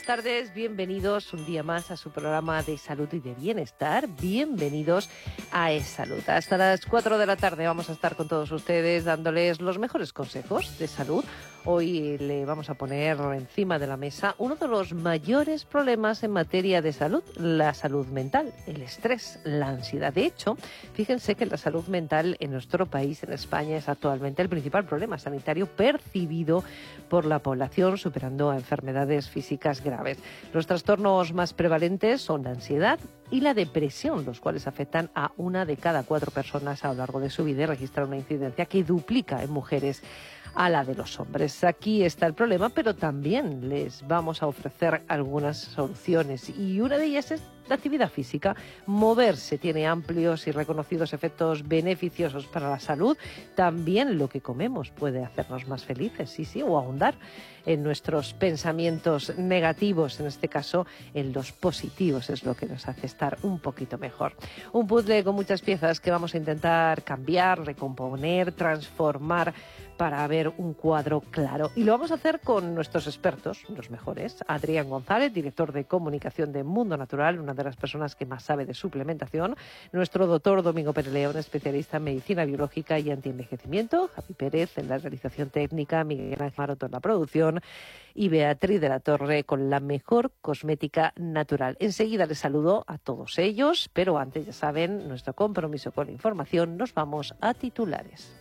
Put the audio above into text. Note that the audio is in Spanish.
Buenas tardes, bienvenidos un día más a su programa de salud y de bienestar. Bienvenidos a eSalud. Hasta las 4 de la tarde vamos a estar con todos ustedes dándoles los mejores consejos de salud. Hoy le vamos a poner encima de la mesa uno de los mayores problemas en materia de salud, la salud mental, el estrés, la ansiedad. De hecho, fíjense que la salud mental en nuestro país, en España, es actualmente el principal problema sanitario percibido por la población, superando a enfermedades físicas graves. Los trastornos más prevalentes son la ansiedad y la depresión, los cuales afectan a 1 de cada 4 personas a lo largo de su vida y registran una incidencia que duplica en mujeres a la de los hombres. Aquí está el problema, pero también les vamos a ofrecer algunas soluciones y una de ellas es la actividad física. Moverse tiene amplios y reconocidos efectos beneficiosos para la salud. También lo que comemos puede hacernos más felices, sí, o ahondar en nuestros pensamientos negativos, en este caso en los positivos, es lo que nos hace estar un poquito mejor. Un puzzle con muchas piezas que vamos a intentar cambiar, recomponer, transformar para ver un cuadro claro. Y lo vamos a hacer con nuestros expertos, los mejores. Adrián González, director de comunicación de Mundo Natural, una de las personas que más sabe de suplementación. Nuestro doctor Domingo Pérez León, especialista en medicina biológica y antienvejecimiento. Javi Pérez en la realización técnica, Miguel Ángel Maroto en la producción y Beatriz de la Torre con la mejor cosmética natural. Enseguida les saludo a todos ellos, pero antes, ya saben, nuestro compromiso con la información. Nos vamos a titulares.